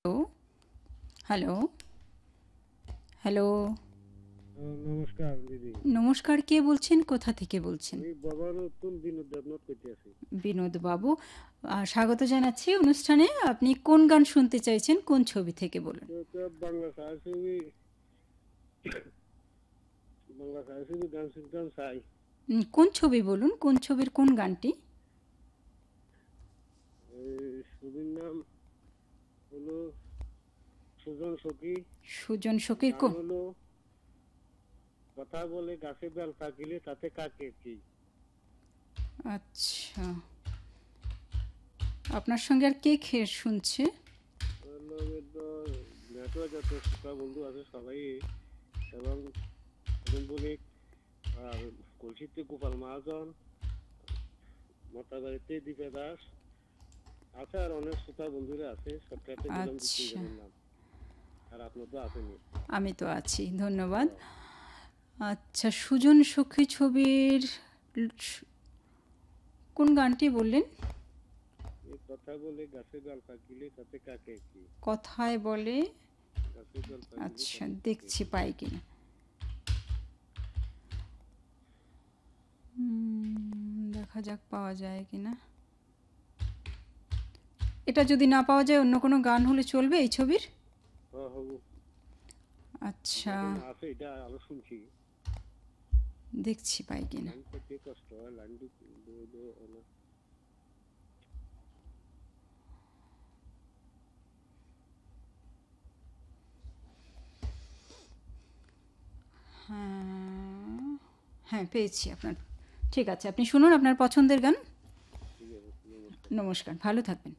Hello, hello, hello. নমস্কার দিদি। নমস্কার, কে বলছেন, কোথা থেকে বলছেন? আমি বাবা নতুন বিনোদ দেবনাথ কইতে আছি। বিনোদ বাবু, স্বাগত জানাচ্ছি অনুষ্ঠানে। আপনি কোন গান শুনতে চাইছেন, কোন ছবি থেকে বলুন? তো তো বাংলা ছায়াছবি, বাংলা ছায়াছবি গান শুনতাম চাই। কোন ছবি বলুন, কোন ছবির কোন গানটি? ছবির নাম হলো সুজন সখী। সুজন সখীর গান কোন? হলো কথা বলে গাছে বেল থাকিলে তাতে কাকে কি। আচ্ছা, আপনার সঙ্গে আর কে খেয়ে শুনছে? নেটওয়ার্ক যত শ্রোতা বন্ধু আছে সবাই, এবং বণিক আর কলসিতে গোপাল মহাজন, মতাবাড়িতে দীপা দাস আছে, আর অনেক শ্রোতা বন্ধুরা আছে। সবটাতে দিলাম দু আচ্ছা, তিনজনের নাম, আর আপনার তো আসেনি। আমি তো আছি, ধন্যবাদ। আচ্ছা, সুজন সখী ছবির স- কোন গানটি বললেন? এই কথা বলে গাছে জল পাকিলে তাতে কাকে কি। কথায় বলে। গাছে জল পাকিলে আচ্ছা, তাতে কাকে দেখছি কি। পাই কিনা। দেখা যাক পাওয়া যায় কিনা। এটা যদি না পাওয়া যায়, অন্য কোনো গান হলে চলবে এই ছবির? হবু আচ্ছা, যখন আছে এটা আরো শুনছি। দেখছি পাই কিনা। লাইন করতে কষ্ট হয়, লাইন না। হ্যাঁ, হ্যাঁ, পেয়েছি আপনার। ঠিক আছে, আপনি শুনুন আপনার পছন্দের গান। ঠিক আছে, নমস্কার। নমস্কার, ভালো থাকবেন।